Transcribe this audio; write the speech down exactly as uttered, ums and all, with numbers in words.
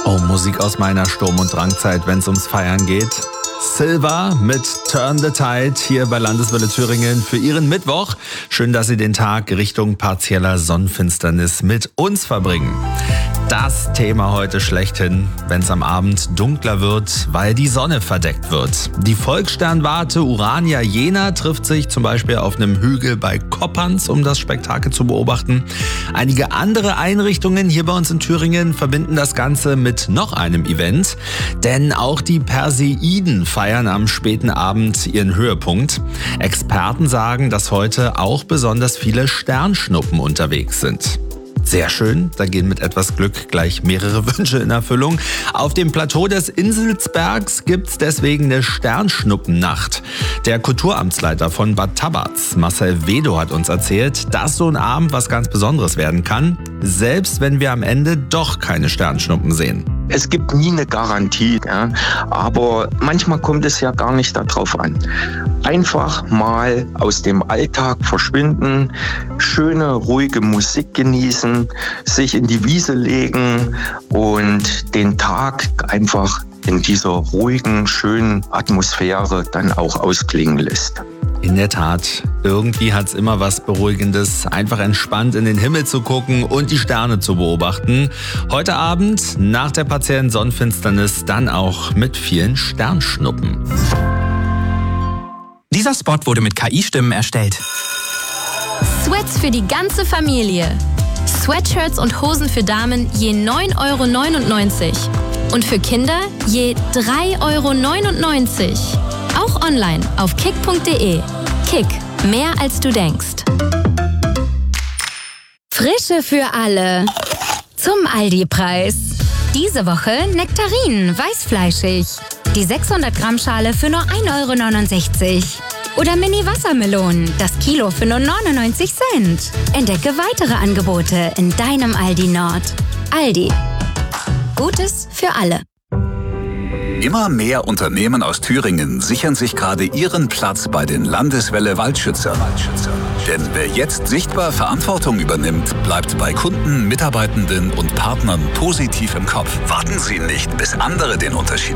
Oh, Musik aus meiner Sturm- und Drangzeit, wenn es ums Feiern geht. Silva mit Turn the Tide hier bei Landeswelle Thüringen für Ihren Mittwoch. Schön, dass Sie den Tag Richtung partieller Sonnenfinsternis mit uns verbringen. Das Thema heute schlechthin, wenn es am Abend dunkler wird, weil die Sonne verdeckt wird. Die Volkssternwarte Urania Jena trifft sich zum Beispiel auf einem Hügel bei Koppanz, um das Spektakel zu beobachten. Einige andere Einrichtungen hier bei uns in Thüringen verbinden das Ganze mit noch einem Event, denn auch die Perseiden feiern am späten Abend ihren Höhepunkt. Experten sagen, dass heute auch besonders viele Sternschnuppen unterwegs sind. Sehr schön, da gehen mit etwas Glück gleich mehrere Wünsche in Erfüllung. Auf dem Plateau des Inselsbergs gibt's deswegen eine Sternschnuppennacht. Der Kulturamtsleiter von Bad Tabatz, Marcel Wedo, hat uns erzählt, dass so ein Abend was ganz Besonderes werden kann, selbst wenn wir am Ende doch keine Sternschnuppen sehen. Es gibt nie eine Garantie, ja, aber manchmal kommt es ja gar nicht darauf an. Einfach mal aus dem Alltag verschwinden, schöne, ruhige Musik genießen, sich in die Wiese legen und den Tag einfach in dieser ruhigen, schönen Atmosphäre dann auch ausklingen lässt. In der Tat, irgendwie hat's immer was Beruhigendes, einfach entspannt in den Himmel zu gucken und die Sterne zu beobachten. Heute Abend, nach der partiellen Sonnenfinsternis, dann auch mit vielen Sternschnuppen. Dieser Spot wurde mit K I-Stimmen erstellt. Sweats für die ganze Familie. Sweatshirts und Hosen für Damen je neun Euro neunundneunzig. Und für Kinder je drei Euro neunundneunzig. Auch online auf kick punkt de. Kick, mehr als du denkst. Frische für alle. Zum Aldi-Preis. Diese Woche Nektarinen, weißfleischig. Die sechshundert Gramm Schale für nur ein Euro neunundsechzig. Oder Mini-Wassermelonen, das Kilo für nur neunundneunzig Cent. Entdecke weitere Angebote in deinem Aldi Nord. Aldi. Gutes für alle. Immer mehr Unternehmen aus Thüringen sichern sich gerade ihren Platz bei den Landeswelle Waldschützern. Denn wer jetzt sichtbar Verantwortung übernimmt, bleibt bei Kunden, Mitarbeitenden und Partnern positiv im Kopf. Warten Sie nicht, bis andere den Unterschied